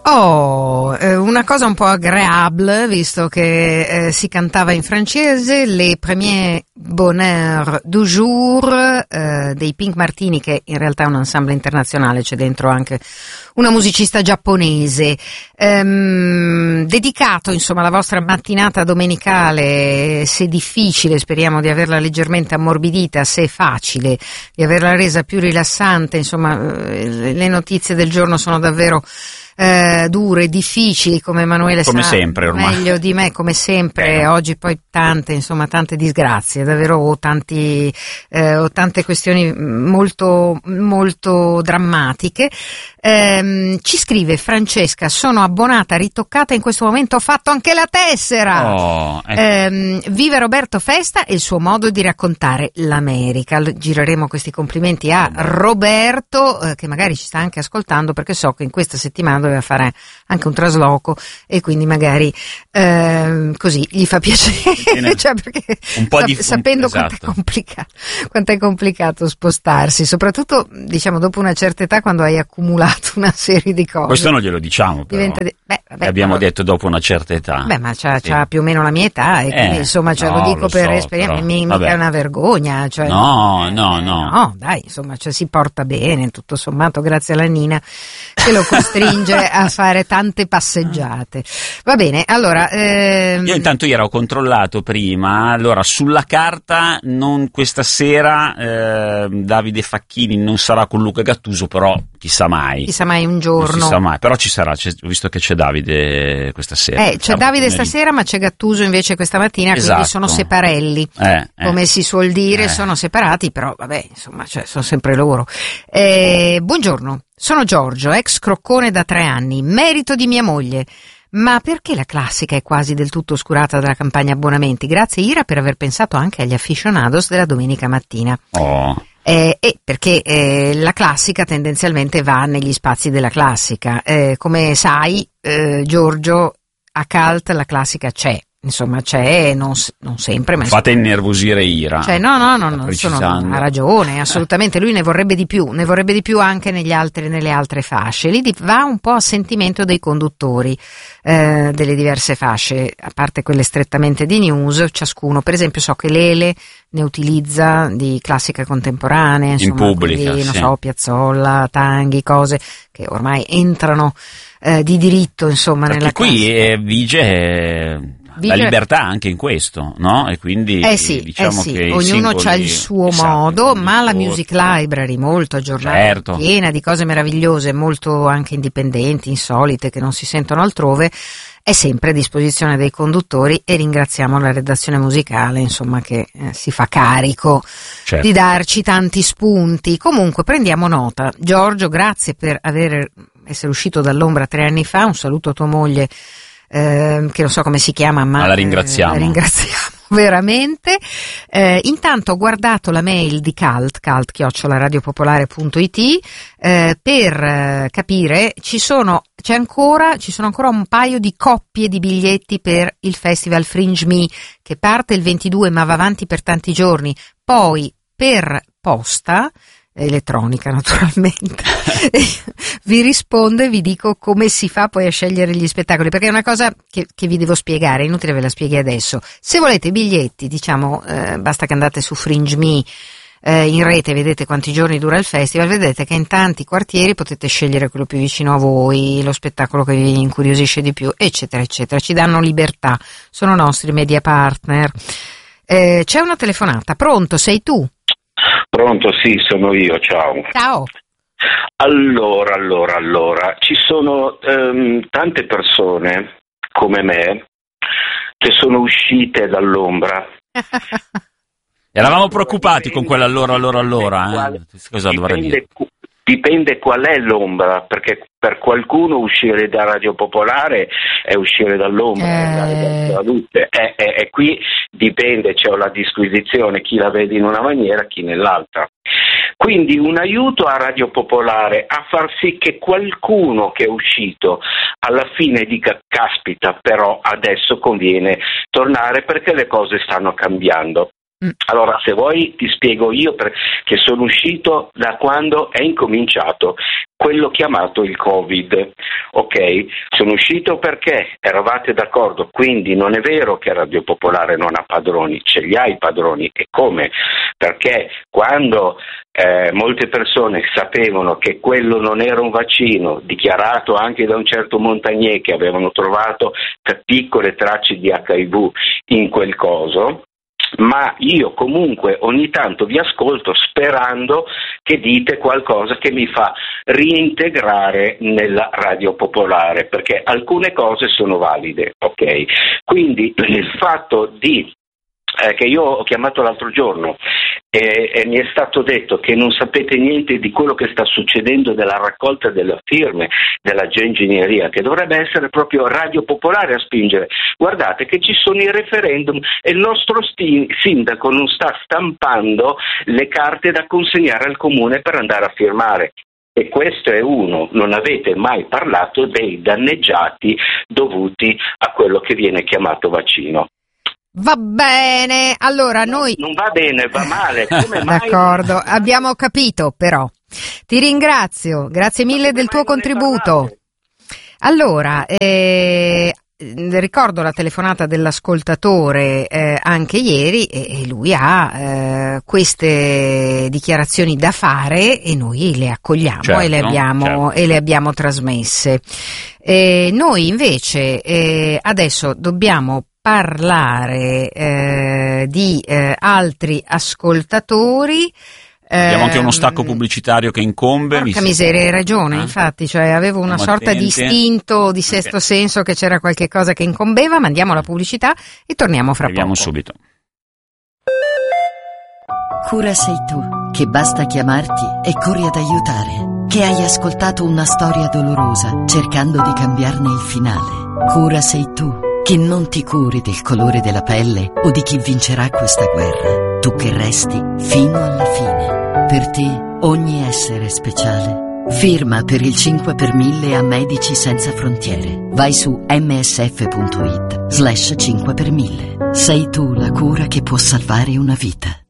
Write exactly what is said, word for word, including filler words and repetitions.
Oh, eh, una cosa un po' agréable, visto che eh, si cantava in francese, Les Premiers Bonheurs du Jour eh, dei Pink Martini, che in realtà è un ensemble internazionale, c'è dentro anche una musicista giapponese, ehm, dedicato insomma alla vostra mattinata domenicale, se difficile speriamo di averla leggermente ammorbidita, se facile di averla resa più rilassante, insomma eh, le notizie del giorno sono davvero Eh, dure, difficili, come Emanuele come sa sempre ormai. meglio di me, come sempre. Eh. Oggi poi tante, insomma, tante disgrazie, davvero ho tanti, eh, ho tante questioni molto, molto drammatiche. Eh, ci scrive Francesca: sono abbonata, ritoccata, in questo momento ho fatto anche la tessera. Oh, ecco. eh, vive Roberto Festa e il suo modo di raccontare l'America. Gireremo questi complimenti a Roberto, eh, che magari ci sta anche ascoltando, perché so che in questa settimana doveva fare anche un trasloco e quindi magari eh, così gli fa piacere, cioè perché un po' sa- di sapendo esatto. quanto è complicato, quanto è complicato spostarsi, soprattutto diciamo dopo una certa età, quando hai accumulato una serie di cose. Questo non glielo diciamo, però. Diventa di- beh, vabbè, Abbiamo però- detto dopo una certa età. Beh, ma c'ha, Sì. c'ha più o meno la mia età e quindi Eh, insomma ce no, lo dico lo per so, esperienza, però, mi- mica vabbè. è una vergogna, cioè, No, no, no. no, dai, insomma, cioè, si porta bene, tutto sommato, grazie alla Nina che lo costringe a fare tante passeggiate. Va bene, allora ehm... Io intanto ieri ho controllato prima, allora sulla carta non questa sera eh, Davide Facchini non sarà con Luca Gattuso, però chissà mai. chissà mai un Non giorno. si sa mai, però ci sarà, c'è- ho visto che c'è Davide questa sera. Eh, c'è Diciamo, Davide pomeriggio. stasera, ma c'è Gattuso invece questa mattina, quindi Esatto. sono separelli. Eh, eh. Come si suol dire, Eh. sono separati, però vabbè, insomma, cioè, sono sempre loro. Eh, buongiorno, sono Giorgio, ex croccone da tre anni, merito di mia moglie. Ma perché la classica è quasi del tutto oscurata dalla campagna abbonamenti? Grazie Ira per aver pensato anche agli aficionados della domenica mattina. Oh. Eh, e perché eh, la classica tendenzialmente va negli spazi della classica. Eh, come sai, eh, Giorgio, a Cult la classica c'è. Insomma, c'è, non, s- non sempre, ma Fate innervosire Ira. cioè, no, no, no, Sta no sono, precisando. ha ragione, assolutamente. Lui ne vorrebbe di più, ne vorrebbe di più anche negli altri, nelle altre fasce. Lì di- va un po' a sentimento dei conduttori eh, delle diverse fasce, a parte quelle strettamente di news, ciascuno. Per esempio, so che Lele ne utilizza di classica contemporanea, insomma, pubblica, quindi, non sì. so, Piazzolla, Tanghi, cose che ormai entrano eh, di diritto, insomma, Perché nella qui classica. eh, vige eh, la Vige- libertà anche in questo, no? E quindi Eh sì, diciamo eh sì. che i ognuno singoli- ha il suo esatto, modo, i ma la conduttori. Music Library molto aggiornata, Certo. piena di cose meravigliose, molto anche indipendenti, insolite, che non si sentono altrove, è sempre a disposizione dei conduttori e ringraziamo la redazione musicale, insomma, che eh, si fa carico Certo. di darci tanti spunti. Comunque prendiamo nota. Giorgio, grazie per aver, essere uscito dall'ombra tre anni fa, un saluto a tua moglie, ehm, che non so come si chiama, ma Ma la ringraziamo. eh, la ringraziamo veramente. Eh, intanto ho guardato la mail di Cult, cult chiocciola radiopopolare punto it, eh, per eh, capire, ci sono, c'è ancora, ci sono ancora un paio di coppie di biglietti per il Festival Fringe Me, che parte il ventidue ma va avanti per tanti giorni, poi per posta elettronica naturalmente vi rispondo e vi dico come si fa poi a scegliere gli spettacoli, perché è una cosa che, che vi devo spiegare, è inutile ve la spieghi adesso. Se volete i biglietti, diciamo, eh, basta che andate su Fringe Me eh, in rete, vedete quanti giorni dura il festival, vedete che in tanti quartieri potete scegliere quello più vicino a voi, lo spettacolo che vi incuriosisce di più, eccetera eccetera. Ci danno libertà, sono nostri media partner. Eh, c'è una telefonata, pronto, sei tu? Pronto, sì, sono io, ciao. Ciao. Allora, allora, allora, ci sono ehm, tante persone come me che sono uscite dall'ombra. Eravamo preoccupati con quella allora, allora, allora. Eh? Qual- Cosa dovrei dire? dipende, cu- dipende qual è l'ombra, perché per qualcuno uscire da Radio Popolare è uscire dall'ombra, Eh. è andare verso la luce. E, e- e qui dipende, c'è la disquisizione, chi la vede in una maniera, chi nell'altra. Quindi un aiuto a Radio Popolare a far sì che qualcuno che è uscito alla fine dica caspita, però adesso conviene tornare perché le cose stanno cambiando. Mm. Allora, se vuoi ti spiego io perché sono uscito da quando è incominciato quello chiamato il Covid, ok? Sono uscito perché eravate d'accordo, quindi non è vero che Radio Popolare non ha padroni, ce li ha i padroni, e come? Perché quando eh, molte persone sapevano che quello non era un vaccino, dichiarato anche da un certo Montagnier, che avevano trovato piccole tracce di acca i vu in quel coso, ma io comunque ogni tanto vi ascolto sperando che dite qualcosa che mi fa reintegrare nella Radio Popolare, perché alcune cose sono valide, ok? Quindi il fatto di eh, che io ho chiamato l'altro giorno e, e mi è stato detto che non sapete niente di quello che sta succedendo della raccolta delle firme della geoingegneria, che dovrebbe essere proprio Radio Popolare a spingere. Guardate che ci sono i referendum e il nostro sti- sindaco non sta stampando le carte da consegnare al comune per andare a firmare. E questo è uno, non avete mai parlato dei danneggiati dovuti a quello che viene chiamato vaccino. Va bene, allora noi... Non va bene, va male, come mai? D'accordo, abbiamo capito però. Ti ringrazio, grazie mille del tuo contributo. Allora, eh, ricordo la telefonata dell'ascoltatore eh, anche ieri, e, e lui ha eh, queste dichiarazioni da fare e noi le accogliamo, certo, e, le abbiamo, certo. e le abbiamo trasmesse. Eh, noi invece eh, adesso dobbiamo parlare eh, di eh, altri ascoltatori. Abbiamo anche uno stacco pubblicitario che incombe. Porca miseria, hai ragione, eh? Infatti, cioè avevo una Siamo sorta attenti. di istinto di sesto okay. senso che c'era qualche cosa che incombeva. Mandiamo la pubblicità e torniamo fra Arriviamo poco. subito. Cura sei tu, che basta chiamarti e corri ad aiutare, che hai ascoltato una storia dolorosa cercando di cambiarne il finale. Cura sei tu, che non ti curi del colore della pelle o di chi vincerà questa guerra, tu che resti fino alla fine. Per te ogni essere è speciale. Firma per il cinque per mille a Medici Senza Frontiere. Vai su msf punto it slash cinque per mille. Sei tu la cura che può salvare una vita.